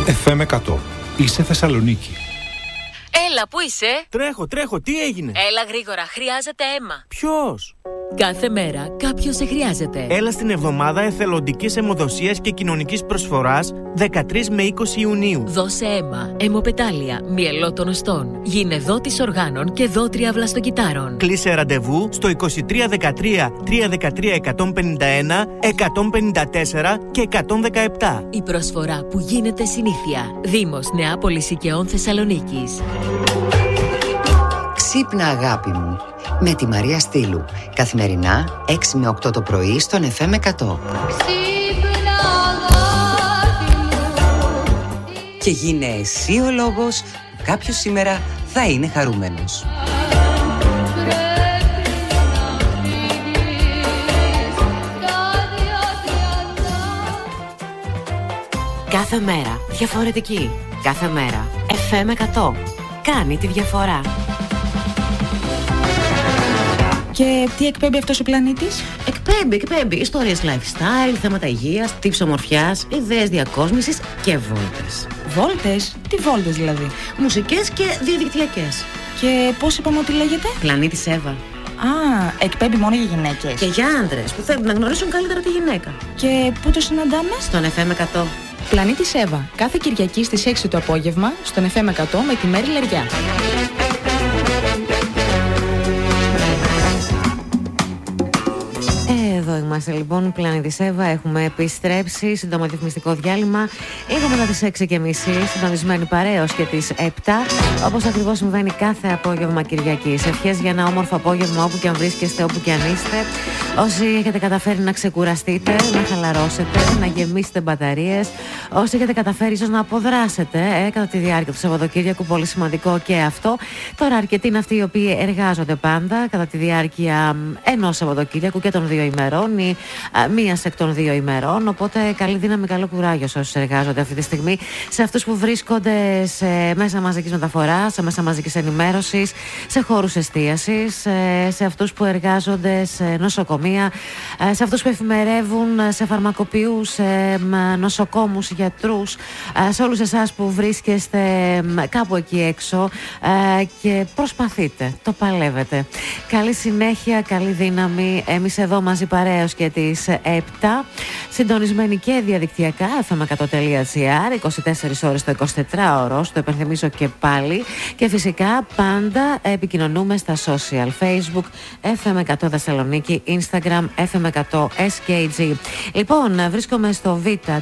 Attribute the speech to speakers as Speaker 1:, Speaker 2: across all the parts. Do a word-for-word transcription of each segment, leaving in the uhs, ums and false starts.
Speaker 1: εφ εμ εκατό. Είσαι Θεσσαλονίκη.
Speaker 2: Έλα, πού είσαι?
Speaker 3: Τρέχω, τρέχω, τι έγινε?
Speaker 2: Έλα γρήγορα, χρειάζεται αίμα.
Speaker 3: Ποιος?
Speaker 2: Κάθε μέρα κάποιος σε χρειάζεται.
Speaker 3: Έλα στην εβδομάδα εθελοντικής αιμοδοσίας και κοινωνικής προσφοράς δεκατρείς με είκοσι Ιουνίου.
Speaker 2: Δώσε αίμα, αιμοπετάλια, μυελό των οστών, γυναιδότης οργάνων και δότρια βλαστοκυτάρων.
Speaker 3: Κλείσε ραντεβού στο είκοσι τρία δεκατρία τριακόσια δεκατρία εκατόν πενήντα ένα, εκατόν πενήντα τέσσερα και εκατόν δεκαεπτά.
Speaker 2: Η προσφορά που γίνεται συνήθεια. Δήμος Νεάπολης Οικαιών Θεσσαλονίκης.
Speaker 4: Ξύπνα αγάπη μου, με τη Μαρία Στήλου. Καθημερινά έξι με οκτώ το πρωί στον εφ εμ εκατό. Και γίνε εσύ ο λόγος που κάποιος σήμερα θα είναι χαρούμενος.
Speaker 5: Κάθε μέρα διαφορετική. Κάθε μέρα εφ εμ εκατό. Κάνει τη διαφορά.
Speaker 6: Και τι εκπέμπει αυτός ο πλανήτης?
Speaker 5: Εκπέμπει, εκπέμπει ιστορίες lifestyle, θέματα υγείας, tips ομορφιάς, ιδέες διακόσμησης και βόλτες.
Speaker 6: Βόλτες? Τι βόλτες δηλαδή?
Speaker 5: Μουσικές και διαδικτυακές.
Speaker 6: Και πώς είπαμε ότι λέγεται?
Speaker 5: Πλανήτης Εύα.
Speaker 6: Α, εκπέμπει μόνο για γυναίκες.
Speaker 5: Και για άντρες που θέλουν να γνωρίσουν καλύτερα τη γυναίκα.
Speaker 6: Και πού το συναντάμε?
Speaker 5: Στον εφ εμ εκατό.
Speaker 6: Πλανήτης Εύα, κάθε Κυριακή στις έξι το απόγευμα, στον εφ εμ εκατό με τη Μέρη Λεριά.
Speaker 5: Εδώ είμαστε λοιπόν, Πλανήτης Εύα. Έχουμε επιστρέψει. Σύντομο διαφημιστικό διάλειμμα. Λίγο μετά τις έξι και μισή. Συντονισμένη παρέα ως και τις επτά. Όπως ακριβώς συμβαίνει κάθε απόγευμα Κυριακής. Ευχές για ένα όμορφο απόγευμα όπου και αν βρίσκεστε, όπου και αν είστε. Όσοι έχετε καταφέρει να ξεκουραστείτε, να χαλαρώσετε, να γεμίσετε μπαταρίες. Όσοι έχετε καταφέρει ίσως να αποδράσετε ε, κατά τη διάρκεια του Σαββατοκύριακου. Πολύ σημαντικό και αυτό. Τώρα, αρκετοί είναι αυτοί οι οποίοι εργάζονται πάντα κατά τη διάρκεια ενός Σαββατοκύριακου και των δύο ημερών ή μίας εκ των δύο ημερών. Οπότε, καλή δύναμη, καλό κουράγιο σε όσους εργάζονται αυτή τη στιγμή. Σε αυτούς που βρίσκονται σε μέσα μαζικής μεταφοράς, σε μέσα μαζικής ενημέρωσης, σε χώρους εστίασης, σε αυτούς που εργάζονται σε νοσοκομεία, σε αυτούς που εφημερεύουν, σε φαρμακοποιούς, σε νοσοκόμους, γιατρούς, σε όλους εσάς που βρίσκεστε κάπου εκεί έξω και προσπαθείτε, το παλεύετε. Καλή συνέχεια, καλή δύναμη. Εμείς εδώ μαζί παρέως και τις επτά, συντονισμένοι και διαδικτυακά, εφ εμ εκατό τελεία τζι άρ, είκοσι τέσσερις ώρες το εικοσιτετράωρο, το επενθυμίζω και πάλι. Και φυσικά πάντα επικοινωνούμε στα social, Facebook, εφ εμ εκατό Θεσσαλονίκη, Instagram, εφ εμ εκατό ες κέι τζι. Λοιπόν, βρίσκομαι στο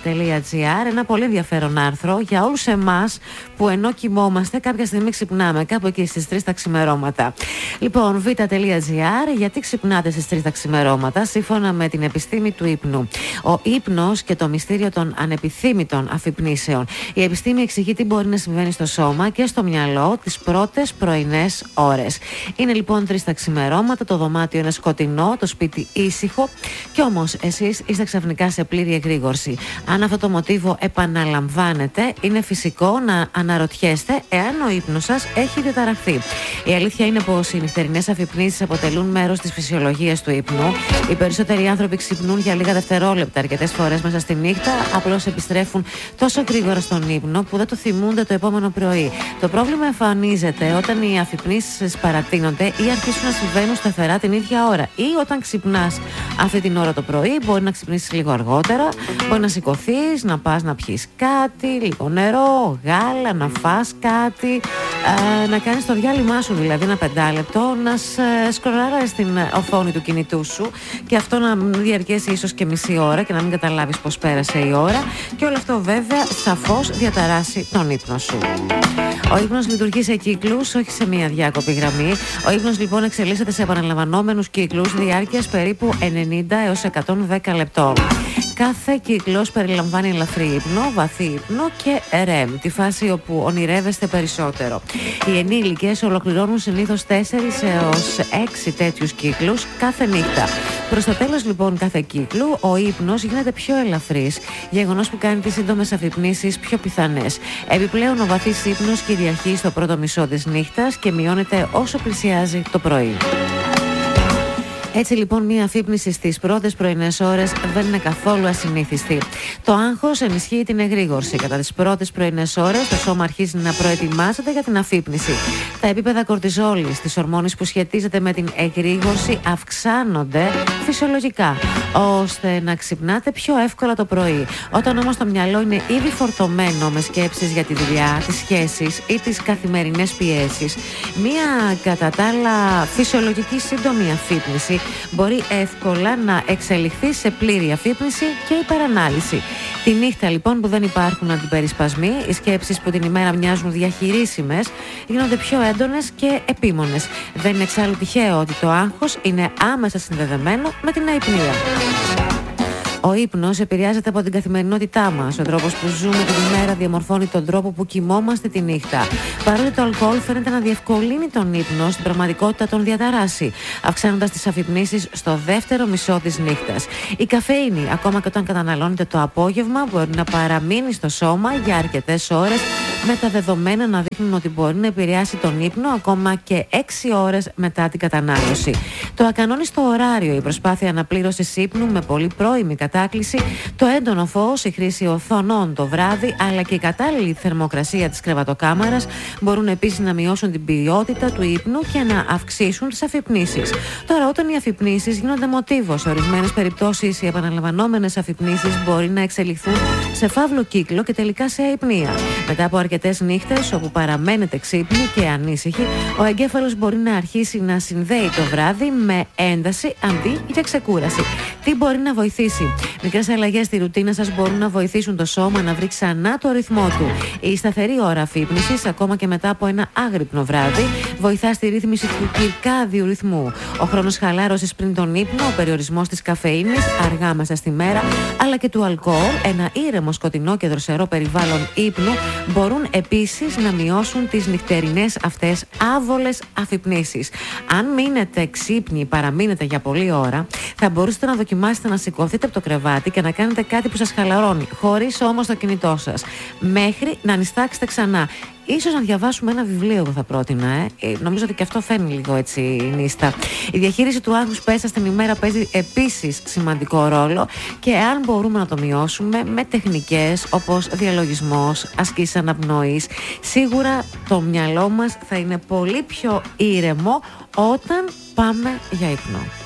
Speaker 5: β.gr, ένα πολύ ενδιαφέρον άρθρο για όλους εμάς που ενώ κοιμόμαστε κάποια στιγμή ξυπνάμε, κάπου εκεί στις τρεις τα ξημερώματα. Λοιπόν, β.gr, γιατί ξυπνάτε στις τρεις τα ξημερώματα, σύμφωνα με την επιστήμη του ύπνου. Ο ύπνος και το μυστήριο των ανεπιθύμητων αφυπνήσεων. Η επιστήμη εξηγεί τι μπορεί να συμβαίνει στο σώμα και στο μυαλό τις πρώτες πρωινές ώρες. Είναι λοιπόν τρεις τα ξημερώματα, το δωμάτιο είναι σκοτεινό, το σπίτι ήσυχο, και όμως εσείς είστε ξαφνικά σε πλήρη εγρήγορση. Αν αυτό το μοτίβο επαναλαμβάνεται, είναι φυσικό να αναρωτιέστε εάν ο ύπνος σας έχει διαταραχθεί. Η αλήθεια είναι πως οι νυχτερινές αφυπνήσεις αποτελούν μέρος της φυσιολογίας του ύπνου. Οι περισσότεροι άνθρωποι ξυπνούν για λίγα δευτερόλεπτα αρκετές φορές μέσα στη νύχτα, απλώς επιστρέφουν τόσο γρήγορα στον ύπνο που δεν το θυμούνται το επόμενο πρωί. Το πρόβλημα εμφανίζεται όταν οι αφυπνήσεις παρατείνονται ή αρχίσουν να συμβαίνουν σταθερά την ίδια ώρα, ή όταν ξυπνάς αυτή την ώρα το πρωί, μπορεί να ξυπνήσεις λίγο αργότερα, μπορεί να σηκωθείς, να πας να πιεις κάτι, λίγο νερό, γάλα, να φας κάτι, ε, να κάνεις το διάλειμμα σου, δηλαδή ένα πεντάλεπτο, να σκρολάρεις στην οθόνη του κινητού σου και αυτό να διαρκέσει ίσως και μισή ώρα και να μην καταλάβεις πως πέρασε η ώρα, και όλο αυτό βέβαια σαφώς διαταράσει τον ύπνο σου. Ο ύπνος λειτουργεί σε κύκλους, όχι σε μία διάκοπη γραμμή. Ο ύπνος λοιπόν εξελίσσεται σε επαναλαμβανόμενους κύκλους διάρκειας περίπου ενενήντα έως εκατόν δέκα λεπτών. Κάθε κύκλος περιλαμβάνει ελαφρύ ύπνο, βαθύ ύπνο και ρεμ, τη φάση όπου ονειρεύεστε περισσότερο. Οι ενήλικες ολοκληρώνουν συνήθως τέσσερις έως έξι τέτοιους κύκλους κάθε νύχτα. Προς το τέλος λοιπόν κάθε κύκλου, ο ύπνος γίνεται πιο ελαφρύς, γεγονός που κάνει τις σύντομες αφυπνήσεις πιο πιθανές. Επιπλέον, ο βαθύς ύπνος κυριαρχεί στο πρώτο μισό της νύχτας και μειώνεται όσο πλησιάζει το πρωί. Έτσι λοιπόν, μία αφύπνιση στις πρώτες πρωινές ώρες δεν είναι καθόλου ασυνήθιστη. Το άγχος ενισχύει την εγρήγορση. Κατά τις πρώτες πρωινές ώρες, το σώμα αρχίζει να προετοιμάζεται για την αφύπνιση. Τα επίπεδα κορτιζόλης, της ορμόνης που σχετίζεται με την εγρήγορση, αυξάνονται φυσιολογικά, ώστε να ξυπνάτε πιο εύκολα το πρωί. Όταν όμως το μυαλό είναι ήδη φορτωμένο με σκέψεις για τη δουλειά, τις σχέσεις ή τις καθημερινές πιέσεις, μία κατά τα άλλα φυσιολογική σύντομη αφύπνιση μπορεί εύκολα να εξελιχθεί σε πλήρη αφύπνιση και υπερανάλυση. Τη νύχτα λοιπόν που δεν υπάρχουν αντιπερισπασμοί, οι σκέψεις που την ημέρα μοιάζουν διαχειρίσιμες γίνονται πιο έντονες και επίμονες. Δεν είναι εξάλλου τυχαίο ότι το άγχος είναι άμεσα συνδεδεμένο με την αϊπνία. Ο ύπνος επηρεάζεται από την καθημερινότητά μας. Ο τρόπος που ζούμε την ημέρα διαμορφώνει τον τρόπο που κοιμόμαστε τη νύχτα. Παρότι το αλκοόλ φαίνεται να διευκολύνει τον ύπνο, στην πραγματικότητα τον διαταράσει, αυξάνοντας τις αφυπνίσεις στο δεύτερο μισό της νύχτας. Η καφεΐνη, ακόμα και όταν καταναλώνεται το απόγευμα, μπορεί να παραμείνει στο σώμα για αρκετές ώρες, με τα δεδομένα να δείχνουν ότι μπορεί να επηρεάσει τον ύπνο ακόμα και έξι ώρες μετά την κατανάλωση. Το ακανόνιστο ωράριο, η προσπάθεια αναπλήρωσης ύπνου με πολύ πρώιμη κατάκληση, το έντονο φως, η χρήση οθονών το βράδυ, αλλά και η κατάλληλη θερμοκρασία της κρεβατοκάμαρας μπορούν επίσης να μειώσουν την ποιότητα του ύπνου και να αυξήσουν τις αφυπνίσεις. Τώρα, όταν οι αφυπνίσεις γίνονται μοτίβο, σε ορισμένες περιπτώσεις οι επαναλαμβανόμενες αφυπνίσεις μπορεί να εξελιχθούν σε φαύλο κύκλο και τελικά σε αϊπνία. Μετά από αρκετές νύχτες όπου παραμένετε ξύπνοι και ανήσυχοι, ο εγκέφαλος μπορεί να αρχίσει να συνδέει το βράδυ με ένταση αντί για ξεκούραση. Τι μπορεί να βοηθήσει? Μικρές αλλαγές στη ρουτίνα σας μπορούν να βοηθήσουν το σώμα να βρει ξανά το ρυθμό του. Η σταθερή ώρα αφύπνισης, ακόμα και μετά από ένα άγρυπνο βράδυ, βοηθά στη ρύθμιση του κυρκάδιου ρυθμού. Ο χρόνος χαλάρωσης πριν τον ύπνο, ο περιορισμός της καφεΐνης αργά μέσα στη μέρα, αλλά και του αλκοόλ, ένα ήρεμο, σκοτεινό και δροσερό περιβάλλον ύπνου, μπορούν επίσης να μειώσουν τις νυχτερινές αυτές άβολες αφυπνίσεις. Αν μείνετε ξύπνοι, παραμείνετε για πολλή ώρα, θα μπορούσατε να δοκιμάσετε να σηκωθείτε από το κρεβάτι και να κάνετε κάτι που σας χαλαρώνει, χωρίς όμως το κινητό σας, μέχρι να νηστάξετε ξανά. Ίσως να διαβάσουμε ένα βιβλίο, εγώ θα πρότεινα. Ε. Ε, νομίζω ότι και αυτό φέρνει λίγο έτσι νύστα. Η διαχείριση του άγχους πέσα στην ημέρα παίζει επίσης σημαντικό ρόλο, και αν μπορούμε να το μειώσουμε με τεχνικές όπως διαλογισμός, ασκήσεις αναπνοής, σίγουρα το μυαλό μας θα είναι πολύ πιο ήρεμο όταν πάμε για ύπνο.